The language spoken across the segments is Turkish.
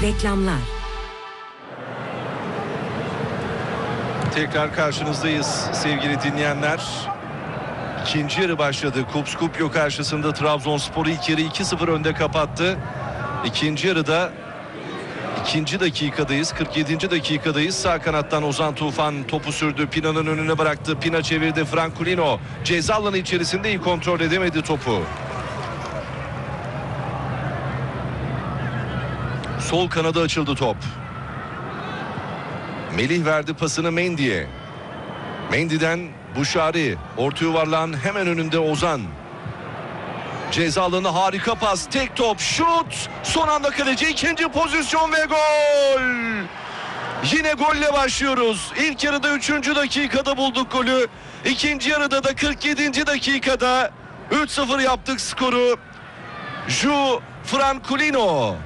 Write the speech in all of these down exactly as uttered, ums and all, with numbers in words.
Reklamlar. Tekrar karşınızdayız sevgili dinleyenler. İkinci yarı başladı. Kups Kupyo karşısında Trabzonspor'u ilk yarı iki sıfır önde kapattı. İkinci yarıda ikinci dakikadayız. kırk yedinci dakikadayız. Sağ kanattan Ozan Tufan topu sürdü. Pina'nın önüne bıraktı. Pina çevirdi. Franculino ceza alanı içerisinde iyi kontrol edemedi topu. Sol kanada açıldı top. Melih verdi pasını Mendy'ye. Mendy'den Buşari. Orta yuvarlağın hemen önünde Ozan. Ceza alanı, harika pas. Tek top, şut. Son anda kaleci, ikinci pozisyon ve gol. Yine golle başlıyoruz. İlk yarıda üçüncü dakikada bulduk golü. İkinci yarıda da kırk yedinci dakikada üç sıfır yaptık skoru. Ju Franculino.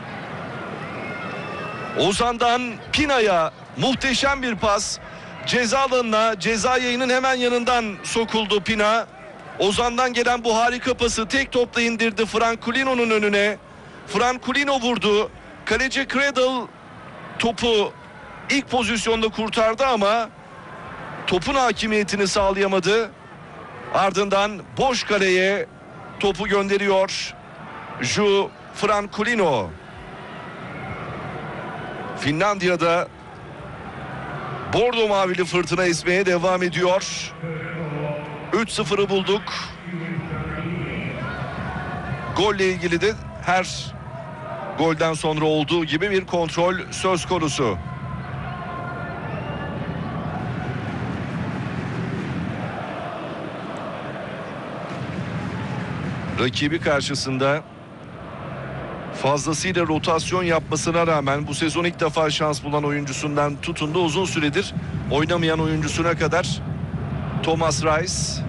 Ozan'dan Pina'ya muhteşem bir pas. Ceza alanına, ceza yayının hemen yanından sokuldu Pina. Ozan'dan gelen bu harika pası tek topla indirdi Franculino'nun önüne. Franculino vurdu. Kaleci Cradle topu ilk pozisyonda kurtardı ama topun hakimiyetini sağlayamadı. Ardından boş kaleye topu gönderiyor Ju Franculino. Finlandiya'da Bordo mavili fırtına esmeye devam ediyor. üç sıfırı bulduk. Golle ilgili de her golden sonra olduğu gibi bir kontrol söz konusu. Rakibi karşısında fazlasıyla rotasyon yapmasına rağmen bu sezon ilk defa şans bulan oyuncusundan tutun da uzun süredir oynamayan oyuncusuna kadar Thomas Reis